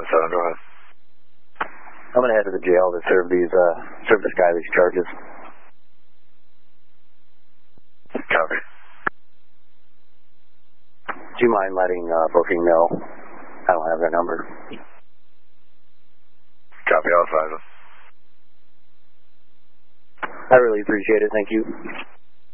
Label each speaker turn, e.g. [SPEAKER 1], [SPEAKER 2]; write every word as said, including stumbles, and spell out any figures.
[SPEAKER 1] seven, go ahead.
[SPEAKER 2] I'm going to head to the jail to serve these, uh, serve this guy these charges.
[SPEAKER 1] Copy.
[SPEAKER 2] Do you mind letting uh, booking know? I don't have their number.
[SPEAKER 1] Copy, I'll advise them.
[SPEAKER 2] I really appreciate it. Thank you.